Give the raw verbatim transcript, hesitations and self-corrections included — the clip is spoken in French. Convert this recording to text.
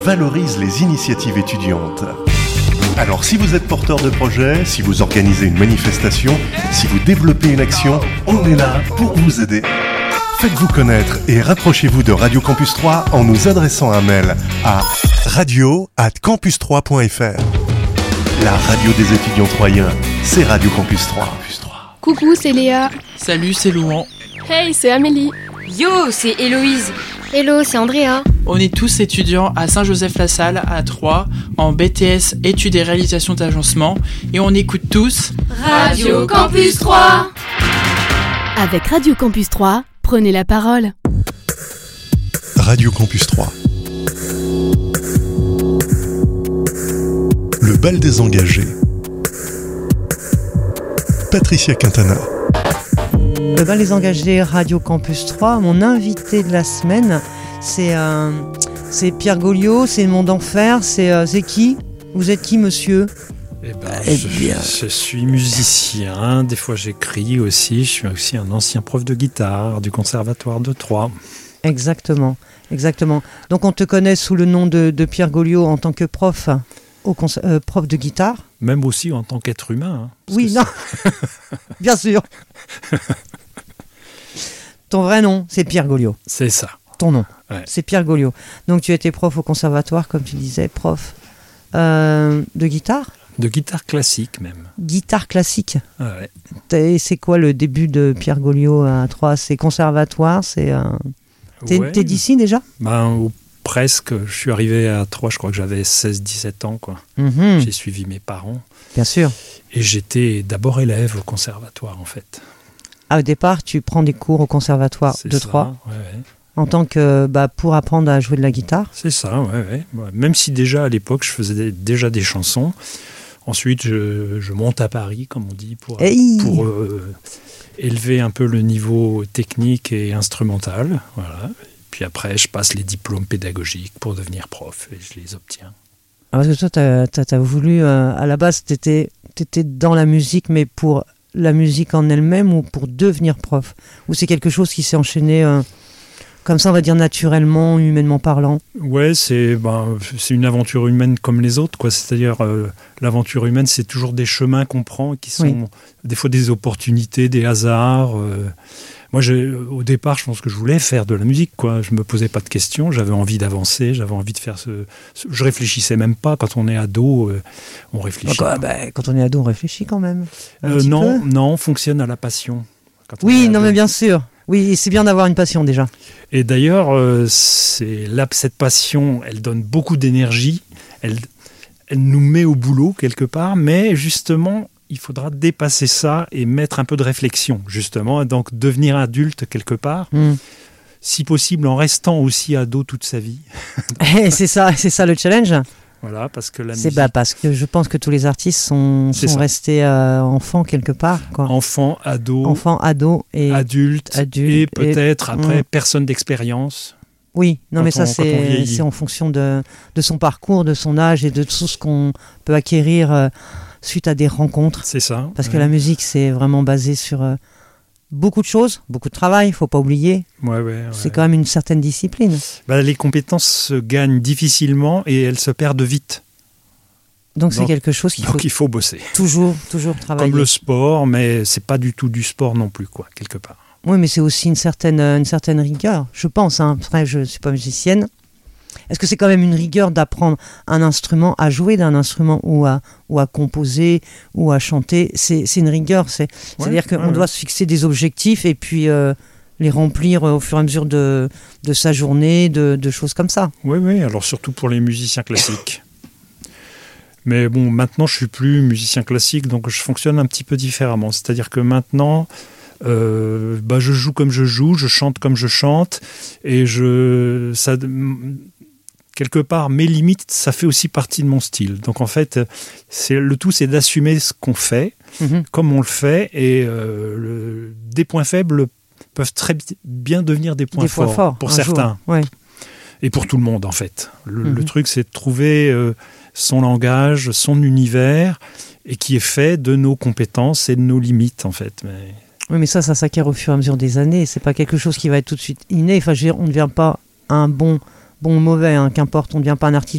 valorise les initiatives étudiantes. Alors si vous êtes porteur de projet, si vous organisez une manifestation, si vous développez une action, on est là pour vous aider. Faites-vous connaître et rapprochez-vous de Radio Campus trois en nous adressant un mail à radio arobase campus trois point f r. La radio des étudiants troyens, c'est Radio Campus trois. Coucou, c'est Léa. Salut, c'est Laurent. Hey, c'est Amélie. Yo, c'est Héloïse. Hello, c'est Andrea. On est tous étudiants à Saint-Joseph-la-Salle, à Troyes, en B T S études et réalisations d'agencement, et on écoute tous Radio Campus trois. Avec Radio Campus trois, prenez la parole. Radio Campus trois. Le bal des engagés. Patricia Quintana. Le bal des engagés Radio Campus trois, mon invité de la semaine, c'est, euh, c'est Pierre Goliot, c'est Monde d'Enfer, c'est, euh, c'est qui ? Vous êtes qui, monsieur ? Eh ben, eh je, bien. je suis musicien, des fois j'écris aussi, je suis aussi un ancien prof de guitare du conservatoire de Troyes. Exactement, exactement. Donc on te connaît sous le nom de, de Pierre Goliot en tant que prof, au cons- euh, prof de guitare. Même aussi en tant qu'être humain. Hein, oui, non, bien sûr. Ton vrai nom, c'est Pierre Goliot. C'est ça. Ton nom, ouais. C'est Pierre Goliot. Donc tu étais prof au conservatoire, comme tu disais, prof euh, de guitare ? De guitare classique même. Guitare classique. Ah ouais. Et c'est quoi le début de Pierre Goliot à Troyes ? C'est conservatoire, c'est... Euh... T'es, ouais. t'es d'ici déjà ? Ben, ou presque. Je suis arrivé à Troyes, je crois que j'avais seize dix-sept ans. Quoi. Mm-hmm. J'ai suivi mes parents. Bien sûr. Et j'étais d'abord élève au conservatoire en fait. Ah, au départ, tu prends des cours au conservatoire c'est de ça, Troyes ouais, ouais. En tant que... Bah, pour apprendre à jouer de la guitare ? C'est ça, ouais, ouais. Même si déjà à l'époque, je faisais des, déjà des chansons. Ensuite, je, je monte à Paris, comme on dit, pour, hey pour euh, élever un peu le niveau technique et instrumental. Voilà. Puis après, je passe les diplômes pédagogiques pour devenir prof et je les obtiens. Parce que toi, t'as, t'as, t'as voulu... Euh, à la base, t'étais, t'étais dans la musique, mais pour la musique en elle-même ou pour devenir prof ? Ou c'est quelque chose qui s'est enchaîné... Euh, comme ça, on va dire naturellement, humainement parlant. Ouais, c'est, ben, c'est une aventure humaine comme les autres, quoi. C'est-à-dire, euh, l'aventure humaine, c'est toujours des chemins qu'on prend, qui sont oui. des fois des opportunités, des hasards. Euh. Moi, j'ai, au départ, je pense que je voulais faire de la musique, quoi. Je me posais pas de questions, j'avais envie d'avancer, j'avais envie de faire ce... ce je réfléchissais même pas. Quand on est ado, euh, on réfléchit. Donc, bah, quand on est ado, on réfléchit quand même. Euh, non, peu. non, on fonctionne à la passion. Oui, non, mais bien sûr. Oui, c'est bien d'avoir une passion déjà. Et d'ailleurs, euh, c'est là, cette passion, elle donne beaucoup d'énergie, elle, elle nous met au boulot quelque part, mais justement, il faudra dépasser ça et mettre un peu de réflexion, justement, donc devenir adulte quelque part, mm. si possible en restant aussi ado toute sa vie. c'est ça, c'est ça le challenge. Voilà, parce que la c'est musique... bah parce que je pense que tous les artistes sont, sont restés euh, enfants quelque part. Quoi. Enfants, ados, enfants, ados et adultes, adultes et peut-être et... après mmh. personne d'expérience. Oui, non quand mais ça on, c'est, c'est en fonction de, de son parcours, de son âge et de tout ce qu'on peut acquérir euh, suite à des rencontres. C'est ça. Parce ouais. que la musique c'est vraiment basé sur euh, beaucoup de choses, beaucoup de travail, il ne faut pas oublier. Ouais, ouais, ouais. C'est quand même une certaine discipline. Bah, les compétences se gagnent difficilement et elles se perdent vite. Donc, donc c'est quelque chose qu'il donc faut, il faut bosser. Toujours, toujours travailler. Comme le sport, mais c'est pas du tout du sport non plus, quoi, quelque part. Oui, mais c'est aussi une certaine, une certaine rigueur, je pense. Hein. Après, je ne suis pas musicienne. Est-ce que c'est quand même une rigueur d'apprendre un instrument, à jouer d'un instrument ou à, ou à composer ou à chanter ? C'est, c'est une rigueur. C'est, ouais, c'est-à-dire qu'on ouais, doit ouais. se fixer des objectifs et puis euh, les remplir au fur et à mesure de, de sa journée, de, de choses comme ça. Oui, oui. Alors surtout pour les musiciens classiques. Mais bon, maintenant, je ne suis plus musicien classique, donc je fonctionne un petit peu différemment. C'est-à-dire que maintenant... Euh, bah je joue comme je joue, je chante comme je chante, et je, ça, quelque part, mes limites, ça fait aussi partie de mon style. Donc en fait, c'est, le tout, c'est d'assumer ce qu'on fait, mm-hmm. comme on le fait, et euh, le, des points faibles peuvent très bien devenir des points, des forts, points forts pour certains. Jour, ouais. Et pour tout le monde, en fait. Le, mm-hmm. le truc, c'est de trouver euh, son langage, son univers, et qui est fait de nos compétences et de nos limites, en fait. Mais... Oui, mais ça, ça s'acquiert au fur et à mesure des années. C'est pas quelque chose qui va être tout de suite inné. Enfin, je veux dire, on ne devient pas un bon bon ou mauvais, hein, qu'importe, on ne devient pas un artiste